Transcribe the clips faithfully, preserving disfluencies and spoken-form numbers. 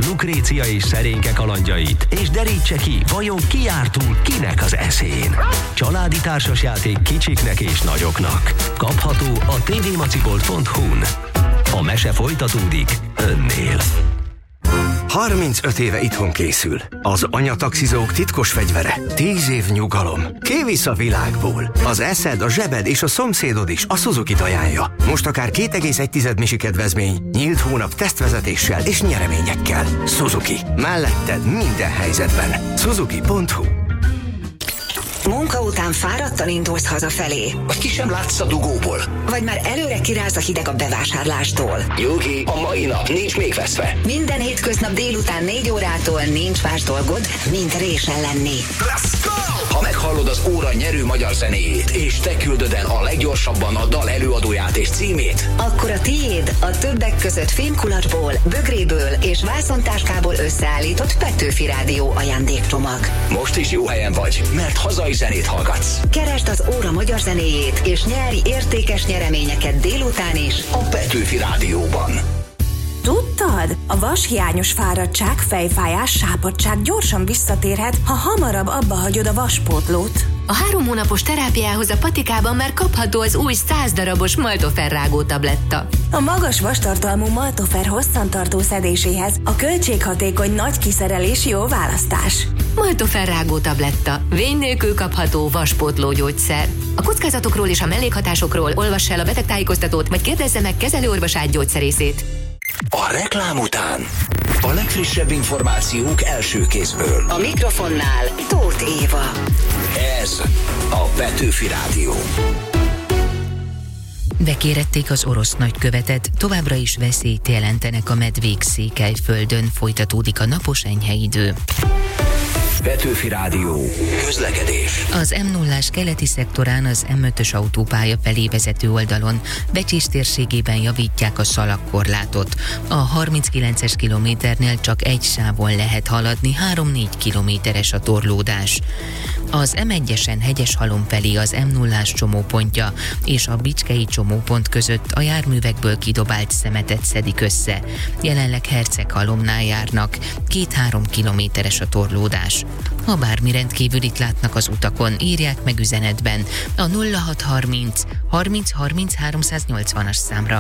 Lukrécia és Szerénke kalandjait, és derítse ki, vajon ki járt túl kinek az eszén. Családi társasjáték kicsiknek és nagyoknak. Kapható a tvmacibolt pont hu-n. A mese folytatódik önnél. harmincöt éve itthon készül. Az anyataxizók titkos fegyvere. tíz év nyugalom. Kivisz a világból. Az eszed, a zsebed és a szomszédod is a Suzuki-t ajánlja. Most akár két egész egy misi kedvezmény, nyílt hónap tesztvezetéssel és nyereményekkel. Suzuki. Melletted minden helyzetben. Suzuki pont hu. Munka után fáradtan indulsz hazafelé. Vagy ki sem látsz a dugóból. Vagy már előre kiráz a hideg a bevásárlástól. Nyugi, a mai nap nincs még veszve. Minden hétköznap délután négy órától nincs más dolgod, mint résen lenni. Let's go! Ha meghallod az óra nyerő magyar zenéjét, és te küldöd el a leggyorsabban a dal előadóját és címét, akkor a tiéd a többek között fémkulacsból, bögréből és vászontáskából összeállított Petőfi Rádió ajándékcsomag. most is jó helyen vagy, mert hazai zenét hallgatsz. Keresd az óra magyar zenéjét, és nyerj értékes nyereményeket délután is a Petőfi Rádióban. Tudtad? A vashiányos fáradtság, fejfájás, sápadtság gyorsan visszatérhet, ha hamarabb abba hagyod a vaspótlót. A három hónapos terápiához a Patikában már kapható az új száz darabos Maltofer rágó tabletta. A magas vastartalmú Maltofer hosszantartó szedéséhez a költséghatékony nagy kiszerelés jó választás. Maltofer rágó tabletta. Vény nélkül kapható vaspótló gyógyszer. A kockázatokról és a mellékhatásokról olvass el a betegtájékoztatót, vagy kérdezze meg kezelőorvosát, gyógyszerészét. A reklám után a legfrissebb információk első kézből. A mikrofonnál Tóth Éva. Ez a Petőfi Rádió. Bekérették az orosz nagykövetet, továbbra is veszélyt jelentenek a medvék Székelyföldön, folytatódik a napos enyhe idő. Petőfi Rádió. Közlekedés. Az em nullás keleti szektorán az em ötös autópálya felé vezető oldalon Becsés térségében javítják a szalagkorlátot. A harminckilences kilométernél csak egy sávon lehet haladni, három-négy kilométeres a torlódás. Az em egyesen Hegyeshalom felé az em nullás csomópontja és a Bicskei csomópont között a járművekből kidobált szemetet szedik össze. Jelenleg Herceghalomnál járnak, két-három kilométeres a torlódás. Ha bármi rendkívülit látnak az utakon, írják meg üzenetben a nulla hat harminc harminc harminc háromszáznyolcvanas számra.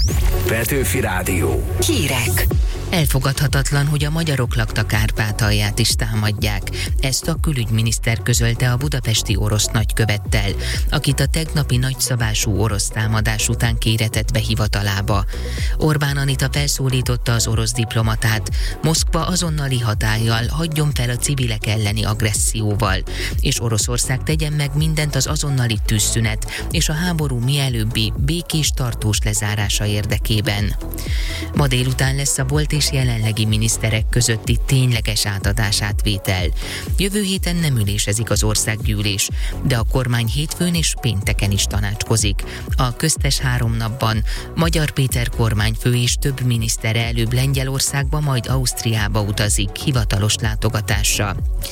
Petőfi Rádió. Hírek. Elfogadhatatlan, hogy a magyarok lakta Kárpátalját is támadják. Ezt a külügyminiszter közölte a budapesti orosz nagykövettel, akit a tegnapi nagyszabású orosz támadás után kéretett be hivatalába. Orbán Anita felszólította az orosz diplomatát, Moszkva azonnali hatállyal hagyjon fel a civilek elleni agresszióval, és Oroszország tegyen meg mindent az azonnali tűzszünet és a háború mielőbbi békés tartós lezárása érdekében. Ma délután lesz a volt és jelenlegi miniszterek közötti tényleges átadásátvétel. Jövő héten nem ülésezik az országgyűlés, de a kormány hétfőn és pénteken is tanácskozik. A köztes három napban Magyar Péter kormányfő és több minisztere előbb Lengyelországba, majd Ausztriába utazik hivatalos látogatásra.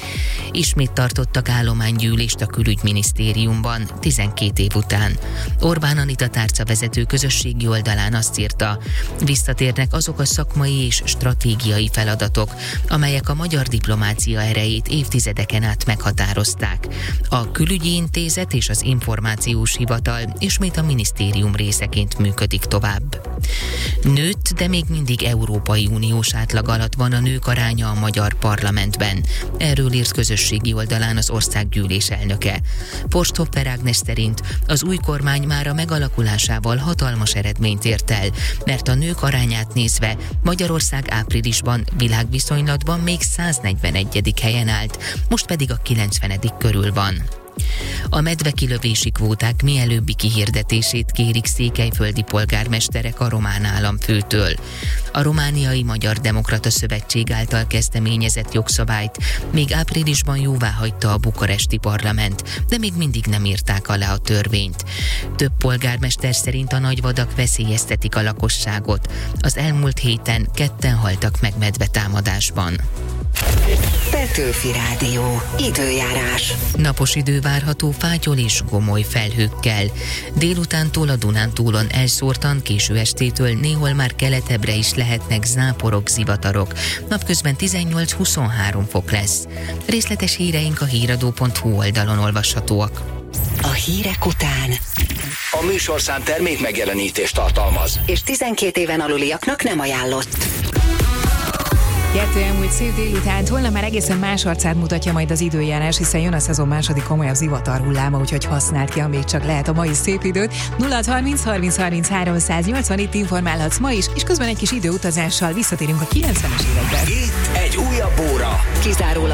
Ismét tartottak állománygyűlést a külügyminisztériumban tizenkét év után. Orbán Anita tárcavezető közösségi oldalán azt írta, visszatérnek azok a szakmai és stratégiai feladatok, amelyek a magyar diplomácia erejét évtizedeken át meghatározták. A külügyi intézet és az információs hivatal ismét a minisztérium részeként működik tovább. Nőtt, de még mindig Európai Uniós átlag alatt van a nők aránya a magyar parlamentben. Erről írt közösségi oldalán az országgyűlés elnöke. Forsthoffer Ágnes szerint az új kormány már a megalakulásával hatalmas eredményt ért el, mert a nők arányát nézve Magyarország áprilisban világviszonylatban még száznegyvenegyedik helyen állt, most pedig a kilencvenedik körül van. A medvekilövési kvóták mielőbbi kihirdetését kérik székelyföldi polgármesterek a román államfőtől. A Romániai Magyar Demokrata Szövetség által kezdeményezett jogszabályt még áprilisban jóváhagyta a bukaresti parlament, de még mindig nem írták alá a törvényt. Több polgármester szerint a nagyvadak veszélyeztetik a lakosságot. Az elmúlt héten ketten haltak meg medvetámadásban. Petőfi Rádió. Időjárás. Napos idő várható fátyol és gomoly felhőkkel. Délutántól a Dunántúlon elszórtan, késő estétől néhol már keletebbre is lehetnek záporok, zivatarok. Napközben tizennyolc-huszonhárom fok lesz. Részletes híreink a híradó pont hu oldalon olvashatóak. A hírek után. A műsorszám termék megjelenítést tartalmaz. És tizenkét éven aluliaknak nem ajánlott. Kettő elmúlt szép délutánt, holnap már egészen más arcát mutatja majd az időjárás, hiszen jön a szezon második komolyabb zivatar hulláma, úgyhogy használd ki, amíg csak lehet a mai szép időt. nulla harminc harminc harminc-három nyolcvan itt informálhatsz ma is, és közben egy kis időutazással visszatérünk a kilencvenes években. Itt egy újabb óra. Kizárólag